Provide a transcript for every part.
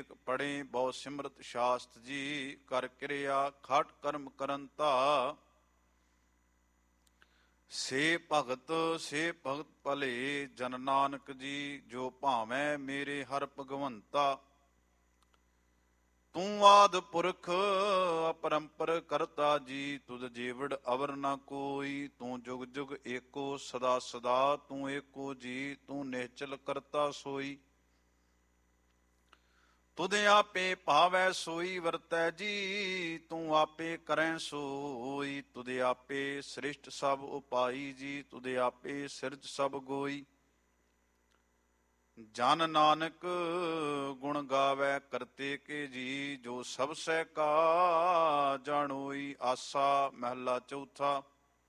ਏਕ ਪੜੇ ਬਹੁ ਸਿਮਰਤ ਸ਼ਾਸਤ ਜੀ, ਕਰ ਕਿਰਿਆ ਖਟ ਕਰਮ ਕਰੰਤਾ। ਸੇ ਭਗਤ ਭਲੇ ਜਨ ਨਾਨਕ ਜੀ, ਜੋ ਭਾਵੈ ਮੇਰੇ ਹਰਿ ਭਗਵੰਤਾ। ਤੂੰ ਆਦਿ ਪੁਰਖ ਅਪਰੰਪਰ ਕਰਤਾ ਜੀ, ਤੁਧ ਜੀਵੜ ਅਵਰ ਨ ਕੋਈ। ਤੂੰ ਜੁਗ ਜੁਗ ਏਕੋ ਸਦਾ ਸਦਾ, ਤੂੰ ਏਕੋ ਜੀ, ਤੂੰ ਨਿਹਚਲ ਕਰਤਾ ਸੋਈ। ਤੁਧ ਆਪੇ ਭਾਵੈ ਸੋਈ ਵਰਤੈ ਜੀ, ਤੂੰ ਆਪੇ ਕਰੈ ਸੋਈ। ਤੁਧ ਆਪੇ ਸ੍ਰਿਸ਼ਟ ਸਭ ਉਪਾਈ ਜੀ, ਤੁਧ ਆਪੇ ਸਿਰਜ ਸਭ ਗੋਈ। ਜਨ ਨਾਨਕ ਗੁਣ ਗਾਵੈ ਕਰਤੇ ਕੇ ਜੀ, ਜੋ ਸਭ ਸਹਿ ਕਾ ਜਾਣੋਈ। ਆਸਾ ਮਹਿਲਾ ਚੌਥਾ।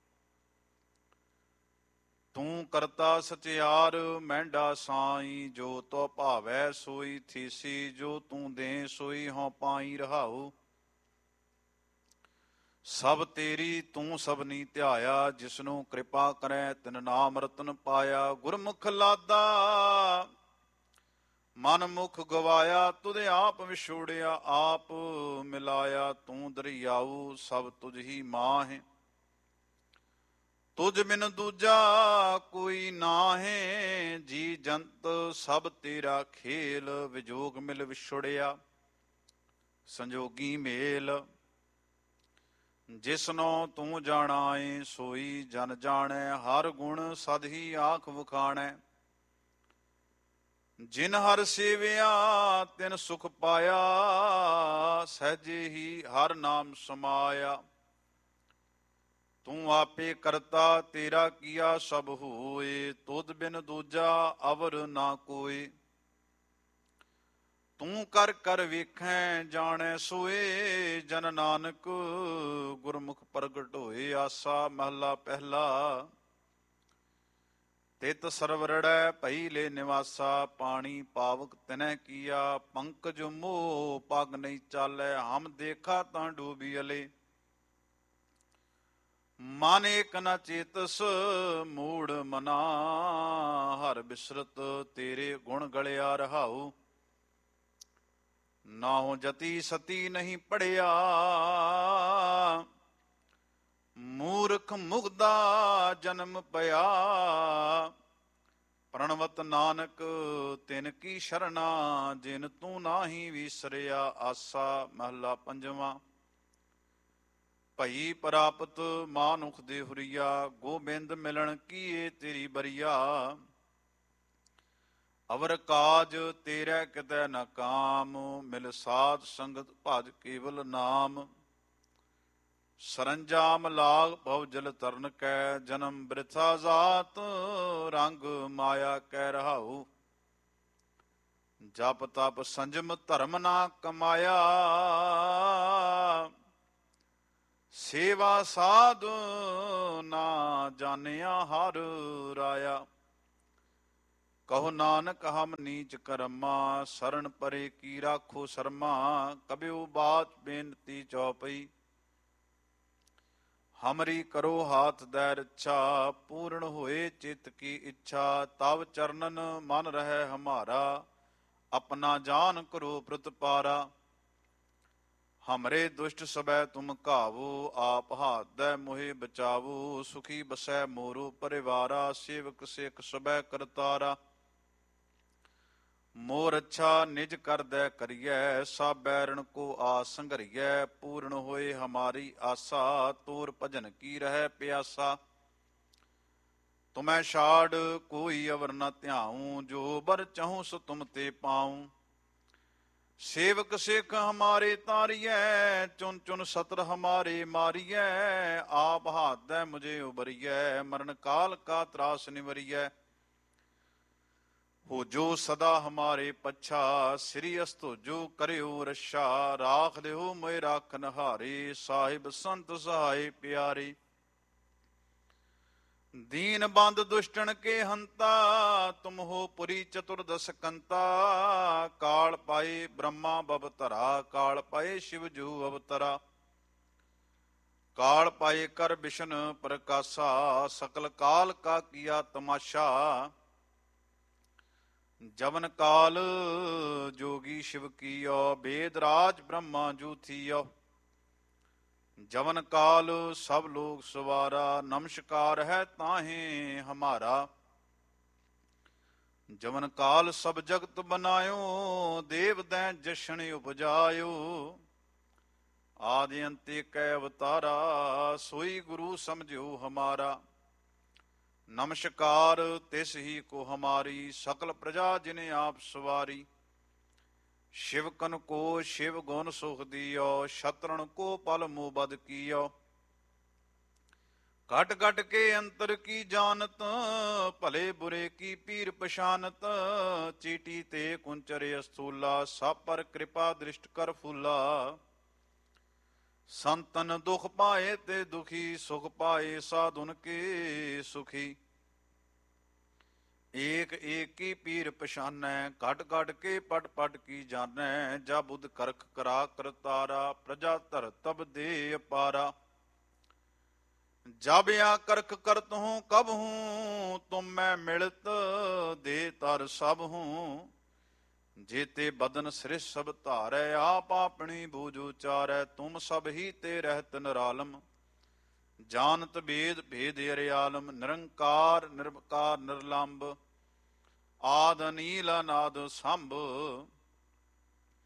ਤੂੰ ਕਰਤਾ ਸਚਿਆਰ ਮਹਿੰਡਾ ਸਾਈ, ਜੋ ਤੋ ਭਾਵੈ ਸੋਈ ਥੀਸੀ। ਜੋ ਤੂੰ ਦੇ ਸੋਈ ਹਉ ਪਾਈ ਰਹਾਉ। ਸਭ ਤੇਰੀ ਤੂੰ ਸਭਨੀ ਧਿਆਇਆ, ਜਿਸਨੂੰ ਕਿਰਪਾ ਕਰੈ ਤਿਨ ਨਾਮ ਰਤਨ ਪਾਇਆ। ਗੁਰਮੁਖ ਲਾਦਾ ਮਨ ਮੁਖ ਗਵਾਇਆ, ਤੁਧ ਆਪ ਵਿਛੋੜਿਆ ਆਪ ਮਿਲਾਇਆ। ਤੂੰ ਦਰਿਆਊ ਸਭ ਤੁਝ ਹੀ ਮਾਹੇ, ਤੁਝ ਬਿਨ ਦੂਜਾ ਕੋਈ ਨਾਹੇ। ਜੀ ਜੰਤ ਸਭ ਤੇਰਾ ਖੇਲ, ਵਿਜੋਗ ਮਿਲ ਵਿਛੁੜਿਆ ਸੰਜੋਗੀ ਮੇਲ। ਜਿਸਨੋ ਤੂੰ ਜਾਣਾਏ ਸੋਈ ਜਨ ਜਾਣੈ, ਹਰ ਗੁਣ ਸਦ ਹੀ ਆਖ ਵਖਾਣੈ। ਜਿਨ ਹਰ ਸੇਵਿਆ ਤਿਨ ਸੁਖ ਪਾਇਆ, ਸਹਿਜੇ ਹੀ ਹਰ ਨਾਮ ਸਮਾਇਆ। ਤੂੰ ਆਪੇ ਕਰਤਾ ਤੇਰਾ ਕੀਆ ਸਭ ਹੋਏ, ਤੁਧ ਬਿਨ ਦੂਜਾ ਅਵਰ ਨਾ ਕੋਇ। ਤੂੰ ਕਰ ਕਰ ਵੇਖੈ ਜਾਣੈ ਸੋਏ, ਜਨ ਨਾਨਕ ਗੁਰਮੁਖ ਪ੍ਰਗਟ ਹੋਏ। ਆਸਾ ਮਹਲਾ ਪਹਿਲਾ। ਤਿਤ ਸਰਵਰੜੈ ਭਈ ਲੈ ਨਿਵਾਸਾ, ਪਾਣੀ ਪਾਵਕ ਤਿਨੈ ਕੀਆ। ਪੰਕਜ ਮੋਹ ਪਗ ਨਹੀਂ ਚਾਲੈ, ਹਮ ਦੇਖਾ ਤਾਂ ਡੂਬੀ ਅਲੇ। ਮਨ ਏਕ ਨ ਚੇਤਸ ਮੂੜ ਮਨਾ, ਹਰ ਬਿਸਰਤ ਤੇਰੇ ਗੁਣ ਗਲਿਆ ਰਹਾਉ। ਨਾਹੋ ਜਤੀ ਸਤੀ ਨਹੀਂ ਪੜਿਆ, ਮੂਰਖ ਮੁਗਦਾ ਜਨਮ ਪਿਆ। ਪ੍ਰਣਵਤ ਨਾਨਕ ਤਿਨ ਕੀ ਸ਼ਰਣਾ, ਜਿਨ ਤੂੰ ਨਾਹੀ ਵਿਸਰਿਆ। ਆਸਾ ਮਹਲਾ ਪੰਜਵਾਂ। ਭਈ ਪ੍ਰਾਪਤ ਮਾਨੁਖ ਦੇ ਹੁਰੀਆ, ਗੋਬਿੰਦ ਮਿਲਣ ਕੀਏ ਤੇਰੀ ਬਰੀਆ। ਅਵਰ ਕਾਜ ਤੇਰੇ ਕਿਤੈ ਨ ਕਾਮ, ਮਿਲ ਸਾਧ ਸੰਗਤ ਭਜ ਕੇਵਲ ਨਾਮ। ਸਰੰਜਾਮ ਲਾਗ ਭਵ ਜਲ ਤਰਨ ਕੈ, ਜਨਮ ਬ੍ਰਿਥਾ ਜਾਤ ਰੰਗ ਮਾਇਆ ਕਹਿ ਰਹਾਉ। ਜਪ ਤਪ ਸੰਜਮ ਧਰਮ ਨਾ ਕਮਾਇਆ, ਸੇਵਾ ਸਾਧ ਨਾ ਜਾਣਿਆ ਹਰ ਰਾਇਆ। ਕਹੋ ਨਾਨਕ ਹਮ ਨੀਚ ਕਰਮਾ, ਸਰਣ ਪਰੇ ਕੀ ਰਾਖੋ ਸ਼ਰਮਾ। ਕਬਿਉ ਬਾਤ ਬੇਨਤੀ ਚਉਪਈ, ਹਮਰੀ ਕਰੋ ਹਾਥ ਦੈ ਰੱਛਾ। ਪੂਰਨ ਹੋਏ ਚਿਤ ਕੀ ਇੱਛਾ, ਤਵ ਚਰਨਨ ਮਨ ਰਹਿ ਹਮਾਰਾ। ਆਪਣਾ ਜਾਨ ਕਰੋ ਪ੍ਰਤਪਾਰਾ, ਹਮਰੇ ਦੁਸ਼ਟ ਸਬੈ ਤੁਮ ਘਾਵੋ। ਆਪ ਹਾਥ ਦੈ ਮੋਹਿ ਬਚਾਵੋ, ਸੁਖੀ ਬਸੈ ਮੋਰੋ ਪਰਿਵਾਰਾ। ਸੇਵਕ ਸਿੱਖ ਸਬੈ ਕਰਤਾਰਾ, ਮੋਰ ਅੱਛਾ ਨਿਜ ਕਰਦੈ ਕਰੀਐ। ਸਭ ਬੈਰਣ ਕੋ ਆਸ ਸੰਘਰੀਐ, ਪੂਰਨ ਹੋਏ ਹਮਾਰੀ ਆਸਾ। ਤੋਰ ਭਜਨ ਕੀ ਰਹਿ ਪਿਆਸਾ, ਤੁਮੈ ਛਾੜ ਕੋਈ ਅਵਰ ਨ ਧਿਆਉ। ਜੋ ਬਰ ਚਾਹੂੰ ਸੋ ਤੁਮ ਤੇ ਪਾਉ। ਸੇਵਕ ਸਿੱਖ ਹਮਾਰੇ ਤਾਰੀਐ, ਚੁਨ ਚੁਨ ਸਤਰ ਹਮਾਰੇ ਮਾਰੀਐ। ਆਪ ਹਾਥ ਦੈ ਮੁਝੇ ਉਬਰੀਐ, ਮਰਨ ਕਾਲ ਕਾ ਤਰਾਸ ਨਿਵਰੀਐ। ਹੋ ਜੋ ਸਦਾ ਹਮਾਰੇ ਪੱਛਾ, ਸ੍ਰੀ ਅਸਤੋਜੋ ਕਰਿਓ ਰੱਛਾ। ਰਾਖ ਲਿਓ ਮੋਇ ਰਾਖਨ ਹਾਰੇ, ਸਾਹਿਬ ਸੰਤ ਸਹਾਏ ਪਿਆਰੇ। ਦੀਨ ਬੰਦ ਦੁਸ਼ਟਣ ਕੇ ਹੰਤਾ, ਤੁਮ ਹੋ ਪੁਰੀ ਚਤੁਰਦਸ ਕੰਤਾ। ਕਾਲ ਪਾਏ ਬ੍ਰਹਮਾ ਬਵਤਰਾ, ਕਾਲ ਪਾਏ ਸ਼ਿਵ ਜੂ ਅਵਤਰਾ। ਕਾਲ ਪਾਏ ਕਰ ਬਿਸ਼ਨ ਪ੍ਰਕਾਸ਼ਾ, ਸਕਲ ਕਾਲ ਕਾ ਕੀਆ ਤਮਾਸ਼ਾ। ਜਵਨ ਕਾਲ ਜੋਗੀ ਸ਼ਿਵ ਕੀਓ, ਬੇਦ ਰਾਜ ਬ੍ਰਹਮਾ ਜੂਥੀਓ। ਜਵਨ ਕਾਲ ਸਭ ਲੋਕ ਸਵਾਰਾ, ਨਮਸਕਾਰ ਹੈ ਤਾਹੇ ਹਮਾਰਾ। ਜਵਨ ਕਾਲ ਸਭ ਜਗਤ ਬਨਾਇਓ, ਦੇਵ ਦੈ ਜਸ਼ਨ ਉਪਜਾਇਓ। ਆਦਿ ਅੰਤੇ ਕੈ ਅਵਤਾਰਾ, ਸੋਈ ਗੁਰੂ ਸਮਝਿਓ ਹਮਾਰਾ। ਨਮਸਕਾਰ ਤਿਸ ਹੀ ਕੋ ਹਮਾਰੀ, ਸਕਲ ਪ੍ਰਜਾ ਜਿਨੇ ਆਪ ਸਵਾਰੀ। ਸ਼ਿਵ ਕਨ ਕੋ ਸ਼ਿਵ ਗੁਣ ਸੁਖ ਦਿਓ, ਸ਼ਤਰਨ ਕੋ ਪਲ ਮੋਹ ਬਦ ਕੀਓ। ਘਟ ਘਟ ਕੇ ਅੰਤਰ ਕੀ ਜਾਨਤ, ਭਲੇ ਬੁਰੇ ਕੀ ਪੀਰ ਪਛਾਨਤ। ਚੀਟੀ ਤੇ ਕੁੰਚਰੇ ਅਸਥੂਲਾ, ਸਭ ਪਰ ਕਿਰਪਾ ਦ੍ਰਿਸ਼ਟ ਕਰ ਫੂਲਾ। ਸੰਤਨ ਦੁਖ ਪਾਏ ਤੇ ਦੁਖੀ, ਸੁਖ ਪਾਏ ਸਾਧੁਨ ਕੇ ਸੁਖੀ। ਏਕ ਏਕ ਕੀ ਪੀਰ ਪਛਾਨੈ, ਘਟ ਘਟ ਕੇ ਪਟ ਪਟ ਕੀ ਜਾਣੈ। ਜਾ ਬੁੱਧ ਕਰਖ ਕਰਾ ਕਰਤਾਰਾ, ਪ੍ਰਜਾ ਧਰ ਤਬ ਦੇ ਅਪਾਰਾ। ਜਬ ਆ ਕਰਖ ਕਰਤ ਹੂੰ ਕਬ ਹੂੰ, ਤੁਮ ਮੈਂ ਮਿਲਤ ਦੇ ਤਰ ਸਭ ਹੂੰ। ਜੇਤੇ ਬਦਨ ਸ੍ਰਿਸ਼ ਸਭ ਧਾਰੈ, ਆਪ ਆਪਣੀ ਬੂਝ ਉਚਾਰੈ। ਤੁਮ ਸਭ ਹੀ ਤੇ ਰਹਿਤ ਨਿਰਾਲਮ, ਜਾਨਤ ਭੇਦ ਭੇਦ ਅਰਿਆਲਮ। ਨਿਰੰਕਾਰ ਨਿਰਭਕਾਰ ਨਿਰਲੰਭ, ਆਦ ਅਨੀਲ ਅਨਾਦ ਸੰਭ।